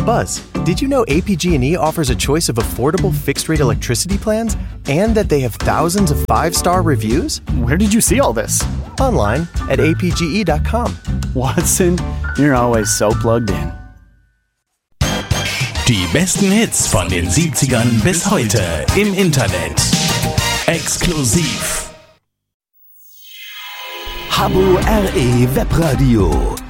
Buzz, did you know APG&E offers a choice of affordable fixed-rate electricity plans and that they have thousands of 5-star reviews? Where did you see all this? Online at apge.com. Watson, you're always so plugged in. Die besten Hits von den 70ern bis heute im Internet. Exklusiv. Habbo RE Webradio.